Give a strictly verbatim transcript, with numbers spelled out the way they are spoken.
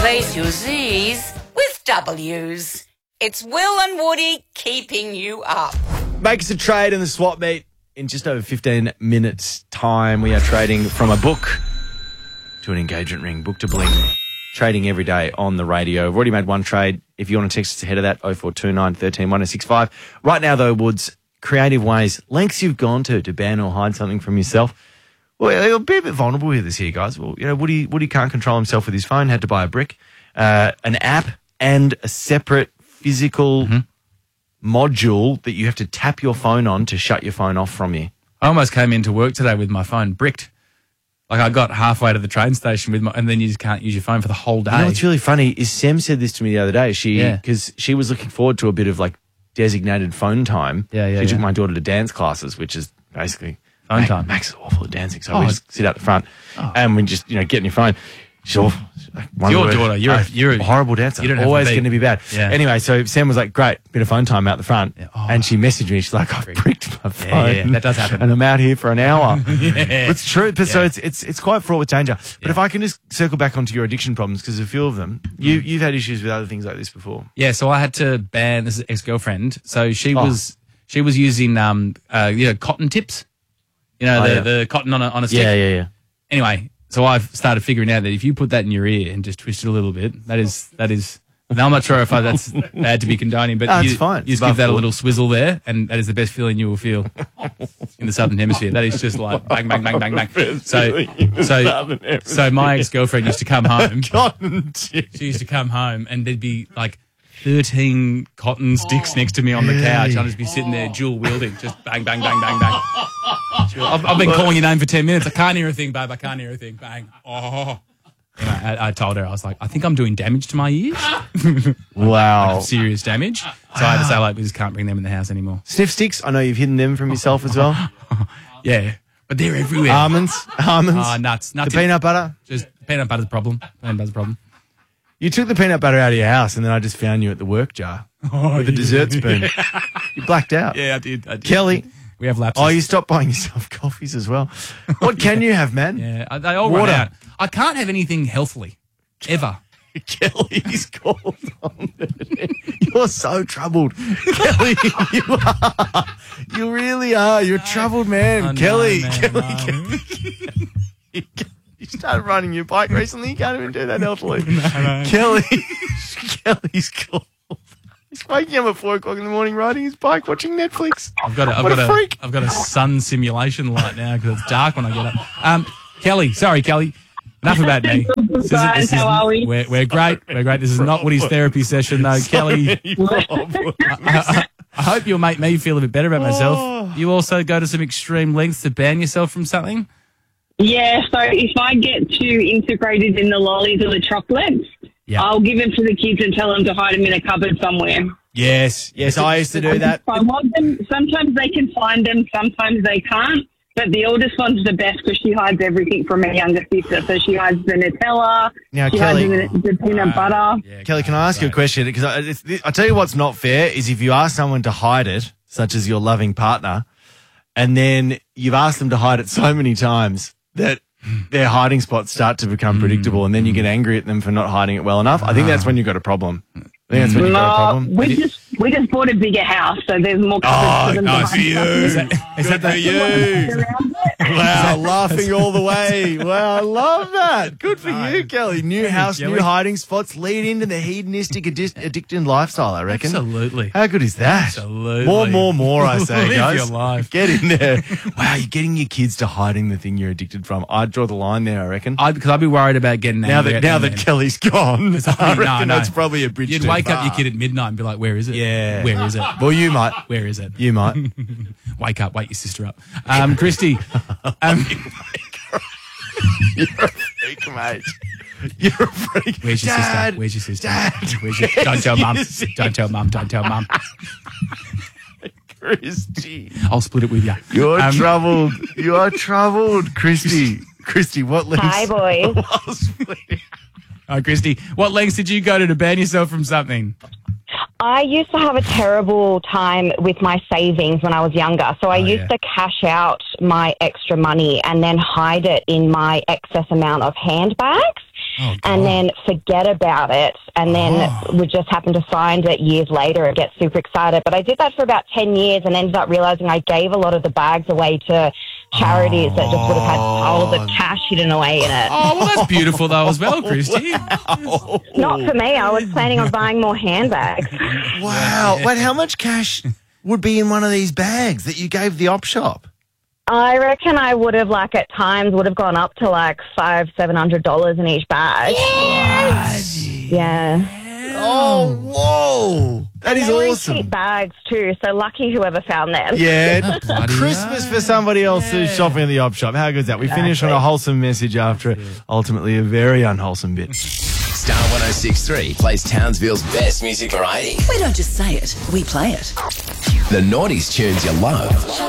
Replace your Z's with W's. It's Will and Woody keeping you up. Make us a trade in the swap meet in just over fifteen minutes' time. We are trading from a book to an engagement ring, book to bling. Trading every day on the radio. I've already made one trade. If you want to text us ahead of that, oh four two nine, one three, one oh six five. Right now, though, Woods, creative ways, lengths you've gone to to ban or hide something from yourself. Well, you'll be a bit vulnerable with this here, guys. Well, you know, Woody, Woody can't control himself with his phone, had to buy a brick, uh, an app, and a separate physical mm-hmm. module that you have to tap your phone on to shut your phone off from you. I almost came into work today with my phone bricked. Like I got halfway to the train station with my, and then you just can't use your phone for the whole day. You know what's really funny is Sam said this to me the other day. She, because yeah. she was looking forward to a bit of like designated phone time. Yeah, yeah. She took yeah. my daughter to dance classes, which is basically phone Max, time. Max is awful at dancing, so oh, we just sit out the front oh. and we just you know get in your phone. She's awful. One your word, daughter, you're a, you're a horrible dancer. You don't have always to be. going to be bad. Yeah. Anyway, so Sam was like, "Great, bit of phone time out the front," yeah. oh. and she messaged me. She's like, "I've bricked my phone, yeah, yeah, that does happen, and I'm out here for an hour." yeah. It's true, but yeah. so it's it's it's quite fraught with danger. But yeah. if I can just circle back onto your addiction problems, because a few of them, you you've had issues with other things like this before. Yeah, so I had to ban this ex-girlfriend. So she oh. was she was using um uh you know cotton tips, you know oh, the yeah. the cotton on a on a stick. Yeah, yeah, yeah. Anyway. So I've started figuring out that if you put that in your ear and just twist it a little bit, that is that is. Now I'm not sure if I, that's bad to be condoning, but no, you, it's fine. you just give that a little swizzle there, and that is the best feeling you will feel in the Southern Hemisphere. That is just like bang, bang, bang, bang, bang. So, so, so my ex-girlfriend used to come home. She used to come home, and there'd be like thirteen cotton sticks next to me on the couch. I'd just be sitting there dual wielding, just bang, bang, bang, bang, bang. I've, I've been calling your name for ten minutes. I can't hear a thing, babe. I can't hear a thing. Bang. Oh. Anyway, I, I told her, I was like, I think I'm doing damage to my ears. Wow. Like, serious damage. So I had to say, like, we just can't bring them in the house anymore. Sniff sticks? I know you've hidden them from yourself as well. Yeah. But they're everywhere. Almonds? Almonds? Oh, nuts. nuts. The peanut butter? Just peanut butter's the problem. Peanut butter's the problem. You took the peanut butter out of your house and then I just found you at the work jar oh, with a yeah. dessert spoon. You blacked out. Yeah, I did. I did. Kelly. We have lapses. Oh, you stopped buying yourself coffees as well. What can you have, man? Yeah, they all Water. run out. I can't have anything healthily, ever. Kelly's called on. You're so troubled. Kelly, you are. You really are. You're a troubled man. Oh, Kelly, no, man, Kelly, no. Kelly. You started riding your bike recently. You can't even do that healthily. no, no. Kelly, Kelly's called. He's waking up at four o'clock in the morning, riding his bike, watching Netflix. I've got a, I've what got a, a freak! I've got a sun simulation light now because it's dark when I get up. Um, Kelly, sorry, Kelly. Enough about me. This is, Guys, this is, how are we? We're, we're great. We're great. This is not Woody's therapy session, though. Kelly, I, I, I hope you'll make me feel a bit better about myself. Oh. You also go to some extreme lengths to ban yourself from something? Yeah, so if I get too integrated in the lollies or the chocolates, yeah. I'll give them to the kids and tell them to hide them in a cupboard somewhere. Yes, yes, I used to do that. I want them. Sometimes they can find them, sometimes they can't. But the oldest one's the best because she hides everything from her younger sister. So she hides the Nutella, Now, she Kelly, hides the, the peanut uh, butter. Yeah, Kelly, can I ask you a question? Because I, it's, I tell you what's not fair is if you ask someone to hide it, such as your loving partner, and then you've asked them to hide it so many times that their hiding spots start to become predictable, and then you get angry at them for not hiding it well enough. I think that's when you've got a problem. I think that's when you've got a problem. We just we just bought a bigger house, so there's more cupboards Oh, for them nice to for hide you. stuff in. Is that, is that for you? Around it. Wow, laughing all the way. Wow, I love that. Good for you, Kelly. New house, Kelly. new hiding spots lead into the hedonistic, addic- addicted lifestyle, I reckon. Absolutely. How good is that? Absolutely. More, more, more, I say, Live guys. your life. Get in there. Wow, you're getting your kids to hiding the thing you're addicted from. I'd draw the line there, I reckon. I'd, because I'd be worried about getting now angry that at now them that then. Kelly's gone, I I mean, no, reckon no. that's probably a bridge You'd too wake up far. your kid at midnight and be like, where is it? Yeah. Where is it? Well, you might. Where is it? You might. Wake up, wake your sister up. Um, Christy. Um, You're a freak, mate. You're a freak. where's your Dad, sister? Where's your sister? Dad, Where's your, don't tell mum. Don't tell mum. Don't tell mum. Christy. I'll split it with you. You're Um, troubled. You are troubled, Christy. Christy, what lengths? Hi, boys. While splitting- Hi, Christy. What lengths did you go to to ban yourself from something? I used to have a terrible time with my savings when I was younger. So I Oh, used yeah. to cash out my extra money and then hide it in my excess amount of handbags. Oh, and then forget about it, and then Oh. would just happen to find it years later and get super excited. But I did that for about ten years and ended up realizing I gave a lot of the bags away to charities that just would have had piles of cash hidden away in it. Oh, well, that's beautiful though as well, Christy. Not for me. I was planning on buying more handbags. Wow. Wait, how much cash would be in one of these bags that you gave the op shop? I reckon I would have, like, at times would have gone up to like five, seven hundred dollars in each bag. Yeah. Oh, whoa. That is Very awesome. cheap bags too. So lucky whoever found them. Yeah, Bloody Christmas hell. for somebody else who's shopping in the op shop. How good is that? We finish on a wholesome message after ultimately a very unwholesome bit. Star one oh six three plays Townsville's best music variety. We don't just say it, we play it. The noughties tunes you love.